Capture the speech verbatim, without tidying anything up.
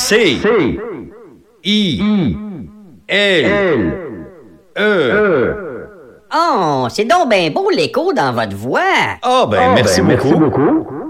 C. C. I. I. L. L. E. E. Oh, c'est donc bien beau l'écho dans votre voix. Ah, ben, Ah, merci ben, beaucoup. Merci beaucoup.